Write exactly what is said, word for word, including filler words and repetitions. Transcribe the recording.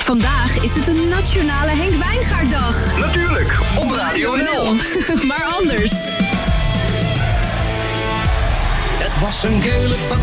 Vandaag is het een nationale Henk Wijngaarddag. Natuurlijk, op Radio nul. Maar anders. Het was een gele